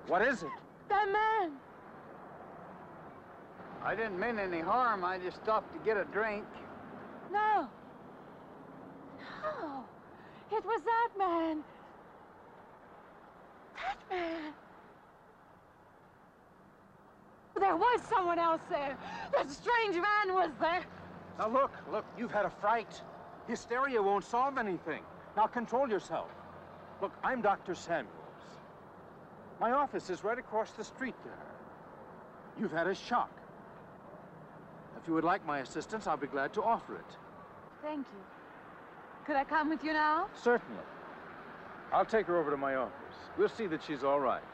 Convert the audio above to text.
What is it? That man. I didn't mean any harm. I just stopped to get a drink. No. No. It was that man. That man. There was someone else there. That strange man was there. Now look, you've had a fright. Hysteria won't solve anything. Now control yourself. Look, I'm Dr. Samuels. My office is right across the street there. You've had a shock. If you would like my assistance, I'll be glad to offer it. Thank you. Could I come with you now? Certainly. I'll take her over to my office. We'll see that she's all right.